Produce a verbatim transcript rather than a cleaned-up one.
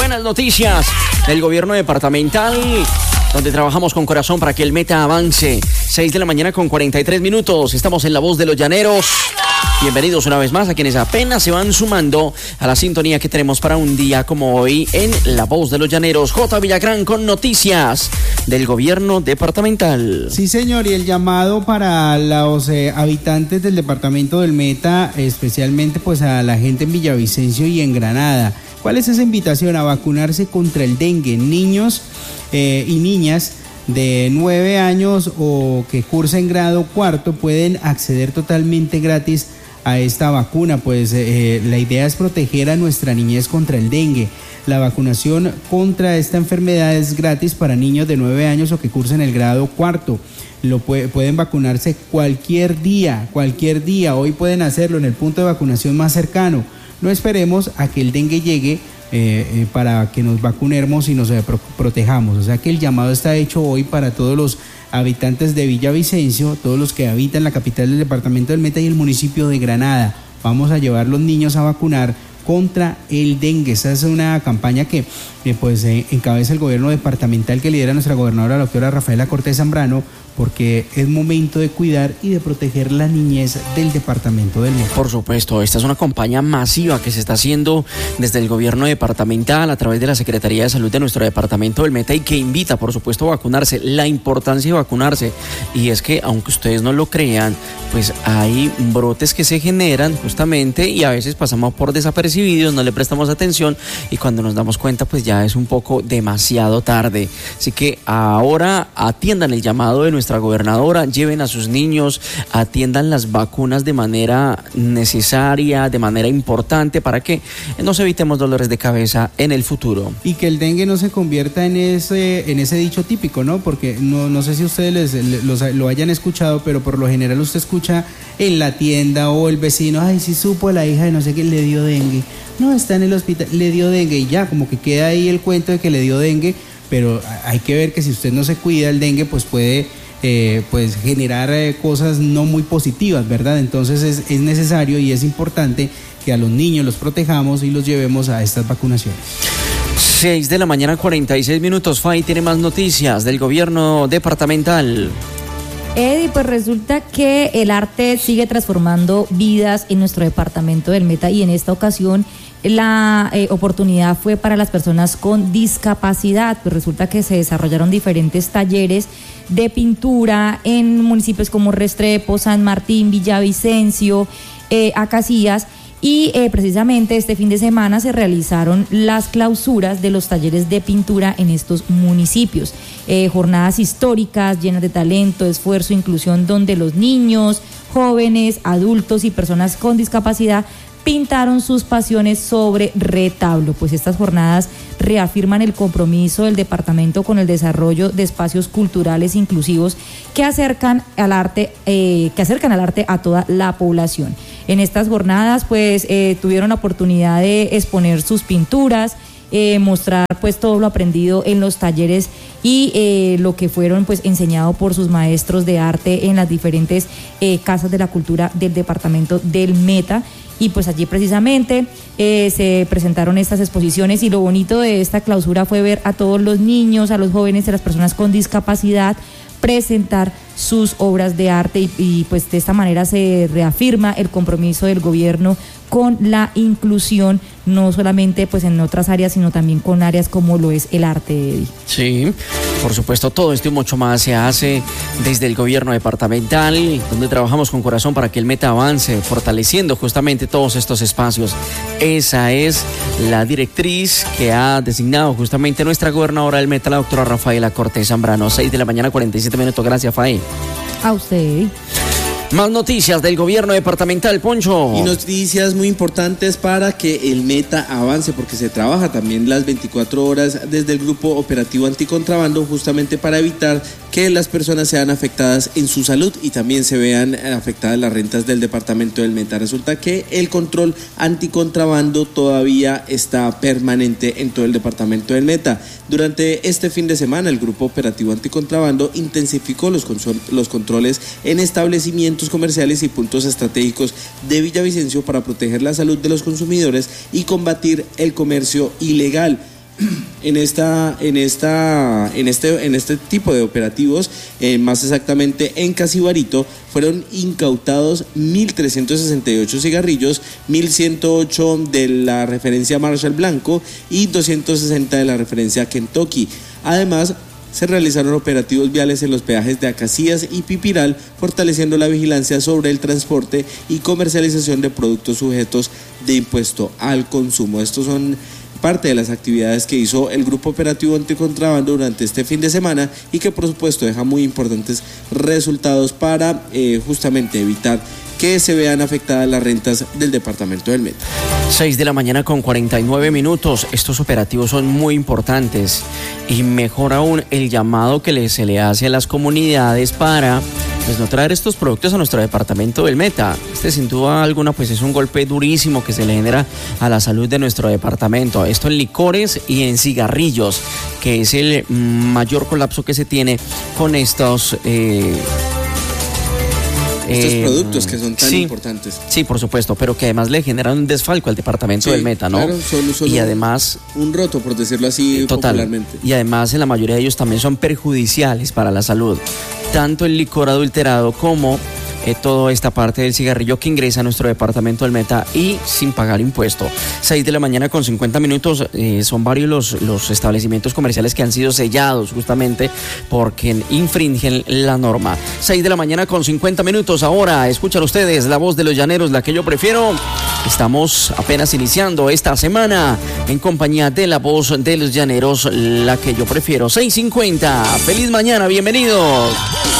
buenas noticias del gobierno departamental, donde trabajamos con corazón para que el Meta avance. seis de la mañana con cuarenta y tres minutos. Estamos en La Voz de los Llaneros. Bienvenidos una vez más a quienes apenas se van sumando a la sintonía que tenemos para un día como hoy en La Voz de los Llaneros. J. Villagrán con noticias del gobierno departamental. Sí, señor, y el llamado para los eh, habitantes del departamento del Meta, especialmente pues a la gente en Villavicencio y en Granada. ¿Cuál es esa invitación? A vacunarse contra el dengue. Niños eh, y niñas de nueve años o que cursen grado cuarto pueden acceder totalmente gratis a esta vacuna, pues eh, la idea es proteger a nuestra niñez contra el dengue. La vacunación contra esta enfermedad es gratis para niños de nueve años o que cursen el grado cuarto. Lo puede, pueden vacunarse cualquier día, cualquier día. Hoy pueden hacerlo en el punto de vacunación más cercano. No esperemos a que el dengue llegue eh, eh, para que nos vacunemos y nos eh, pro- protejamos. O sea que el llamado está hecho hoy para todos los habitantes de Villavicencio, todos los que habitan la capital del departamento del Meta y el municipio de Granada. Vamos a llevar los niños a vacunar contra el dengue. Esa es una campaña que eh, pues eh, encabeza el gobierno departamental que lidera nuestra gobernadora, la doctora Rafaela Cortés Zambrano, porque es momento de cuidar y de proteger la niñez del departamento del Meta. Por supuesto, esta es una campaña masiva que se está haciendo desde el gobierno departamental a través de la Secretaría de Salud de nuestro departamento del Meta y que invita, por supuesto, a vacunarse. La importancia de vacunarse, y es que, aunque ustedes no lo crean, pues hay brotes que se generan justamente y a veces pasamos por desapercibidos, no le prestamos atención y cuando nos damos cuenta, pues ya es un poco demasiado tarde. Así que ahora atiendan el llamado de nuestra nuestra gobernadora, lleven a sus niños, atiendan las vacunas de manera necesaria, de manera importante, para que nos evitemos dolores de cabeza en el futuro. Y que el dengue no se convierta en ese, en ese dicho típico, ¿no? Porque no, no sé si ustedes les, les, los, lo hayan escuchado, pero por lo general usted escucha en la tienda o el vecino, ay, si supo la hija de no sé qué le dio dengue. No, está en el hospital, le dio dengue y ya, como que queda ahí el cuento de que le dio dengue, pero hay que ver que si usted no se cuida el dengue, pues puede Eh, pues generar eh, cosas no muy positivas, ¿verdad? Entonces es, es necesario y es importante que a los niños los protejamos y los llevemos a estas vacunaciones. seis de la mañana, cuarenta y seis minutos. Fay tiene más noticias del gobierno departamental. Eddie, pues resulta que el arte sigue transformando vidas en nuestro departamento del Meta y en esta ocasión la eh, oportunidad fue para las personas con discapacidad. Pues resulta que se desarrollaron diferentes talleres de pintura en municipios como Restrepo, San Martín, Villavicencio, eh, Acacías. Y eh, precisamente este fin de semana se realizaron las clausuras de los talleres de pintura en estos municipios. Eh, jornadas históricas llenas de talento, esfuerzo, inclusión, donde los niños, jóvenes, adultos y personas con discapacidad pintaron sus pasiones sobre retablo. Pues estas jornadas reafirman el compromiso del departamento con el desarrollo de espacios culturales inclusivos que acercan al arte, eh, que acercan al arte a toda la población. En estas jornadas, pues, eh, tuvieron la oportunidad de exponer sus pinturas, eh, mostrar, pues, todo lo aprendido en los talleres y eh, lo que fueron, pues, enseñado por sus maestros de arte en las diferentes eh, casas de la cultura del departamento del Meta. Y pues allí precisamente eh, se presentaron estas exposiciones y lo bonito de esta clausura fue ver a todos los niños, a los jóvenes, a las personas con discapacidad presentar sus obras de arte y, y pues de esta manera se reafirma el compromiso del gobierno con la inclusión, no solamente pues en otras áreas, sino también con áreas como lo es el arte, Eddie. Sí, por supuesto, todo esto y mucho más se hace desde el gobierno departamental, donde trabajamos con corazón para que el Meta avance, fortaleciendo justamente todos estos espacios. Esa es la directriz que ha designado justamente nuestra gobernadora del Meta, la doctora Rafaela Cortés Zambrano. seis de la mañana, cuarenta y siete minutos. Gracias, Faye. A usted, Eddie. Más noticias del gobierno departamental, Poncho. Y noticias muy importantes para que el Meta avance, porque se trabaja también las veinticuatro horas desde el Grupo Operativo Anticontrabando, justamente para evitar que las personas sean afectadas en su salud y también se vean afectadas las rentas del departamento del Meta. Resulta que el control anticontrabando todavía está permanente en todo el departamento del Meta. Durante este fin de semana, el Grupo Operativo Anticontrabando intensificó los, consol- los controles en establecimientos comerciales y puntos estratégicos de Villavicencio para proteger la salud de los consumidores y combatir el comercio ilegal. En esta, en esta, en este, en este tipo de operativos, eh, más exactamente en Casibarito, fueron incautados mil trescientos sesenta y ocho cigarrillos, mil ciento ocho de la referencia Marshall Blanco y doscientos sesenta de la referencia Kentucky. Además, se realizaron operativos viales en los peajes de Acacías y Pipiral, fortaleciendo la vigilancia sobre el transporte y comercialización de productos sujetos de impuesto al consumo. Estos son parte de las actividades que hizo el Grupo Operativo Anticontrabando durante este fin de semana y que por supuesto deja muy importantes resultados para eh, justamente evitar que se vean afectadas las rentas del departamento del Meta. seis de la mañana con cuarenta y nueve minutos. Estos operativos son muy importantes y mejor aún el llamado que le, se le hace a las comunidades para pues no traer estos productos a nuestro departamento del Meta. Este sin duda alguna pues es un golpe durísimo que se le genera a la salud de nuestro departamento. Esto en licores y en cigarrillos, que es el mayor colapso que se tiene con estos eh, Estos eh, productos que son tan sí, importantes. Sí, por supuesto, pero que además le generan un desfalco al departamento Sí, del Meta, ¿no? Claro, son, son y un, además un roto, por decirlo así, total, popularmente. y además en la mayoría de ellos también son perjudiciales para la salud, tanto el licor adulterado como eh, toda esta parte del cigarrillo que ingresa a nuestro departamento del Meta y sin pagar impuesto. seis de la mañana con cincuenta minutos, eh, son varios los, los establecimientos comerciales que han sido sellados justamente porque infringen la norma. seis de la mañana con cincuenta minutos, ahora escuchan ustedes la voz de los llaneros, la que yo prefiero. Estamos apenas iniciando esta semana en compañía de la voz de los llaneros, la que yo prefiero. seis cincuenta, feliz mañana, bienvenidos.